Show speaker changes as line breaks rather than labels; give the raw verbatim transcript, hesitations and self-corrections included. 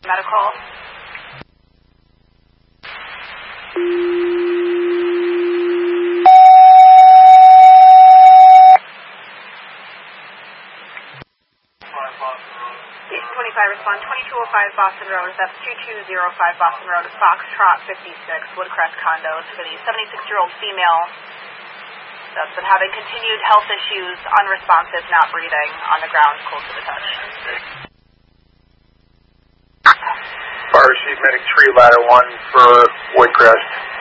medical. twenty-five, respond twenty-two oh five Boston Road, that's two two zero five Boston Road, Foxtrot fifty-six, Woodcrest Condos, for the seventy-six-year-old female that's been having continued health issues, unresponsive, not breathing, on the ground, cold to the touch.
Fire Chief Medic Tree Ladder one for Woodcrest.